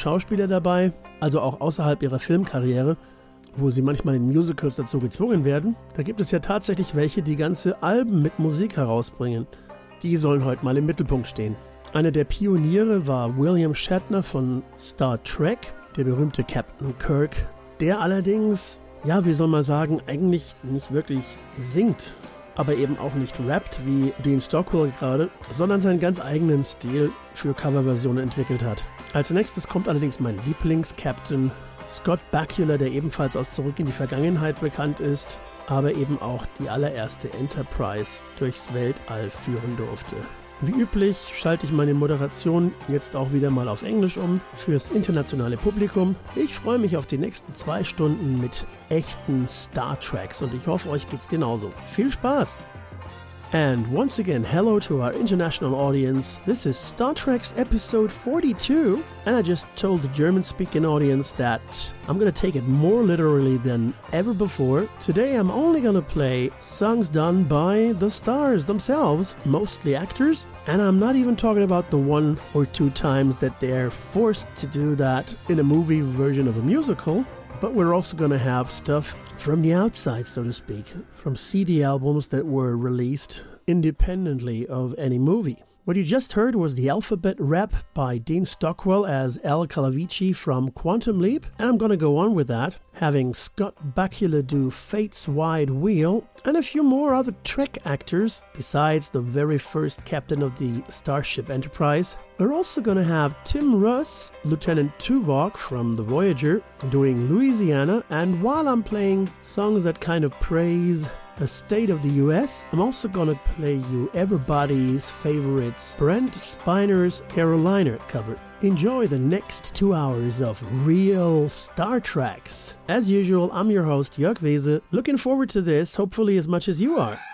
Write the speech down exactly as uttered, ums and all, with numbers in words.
Schauspieler dabei, also auch außerhalb ihrer Filmkarriere, wo sie manchmal in Musicals dazu gezwungen werden. Da gibt es ja tatsächlich welche, die ganze Alben mit Musik herausbringen. Die sollen heute mal im Mittelpunkt stehen. Einer der Pioniere war William Shatner von Star Trek, der berühmte Captain Kirk, der allerdings, ja, wie soll man sagen, eigentlich nicht wirklich singt, aber eben auch nicht rappt wie Dean Stockwell gerade, sondern seinen ganz eigenen Stil für Coverversionen entwickelt hat. Als nächstes kommt allerdings mein Lieblings-Captain Scott Bakula, der ebenfalls aus Zurück in die Vergangenheit bekannt ist, aber eben auch die allererste Enterprise durchs Weltall führen durfte. Wie üblich schalte ich meine Moderation jetzt auch wieder mal auf Englisch um fürs internationale Publikum. Ich freue mich auf die nächsten zwei Stunden mit echten Star Treks und ich hoffe, euch geht's genauso. Viel Spaß! And once again, hello to our international audience. This is Star Trek's episode forty-two, and I just told the German-speaking audience that I'm gonna take it more literally than ever before. Today I'm only gonna play songs done by the stars themselves, mostly actors, and I'm not even talking about the one or two times that they're forced to do that in a movie version of a musical. But we're also going to have stuff from the outside, so to speak, from C D albums that were released independently of any movie. What you just heard was the Alphabet Rap by Dean Stockwell as Al Calavici from Quantum Leap, and I'm going to go on with that, having Scott Bakula do Fate's Wide Wheel, and a few more other Trek actors, besides the very first captain of the Starship Enterprise. We're also going to have Tim Russ, Lieutenant Tuvok from the Voyager, doing Louisiana, and while I'm playing songs that kind of praise the state of the U S, I'm also gonna play you everybody's favorites, Brent Spiner's Carolina cover. Enjoy the next two hours of real Star Treks. As usual, I'm your host, Jörg Wese. Looking forward to this, hopefully as much as you are.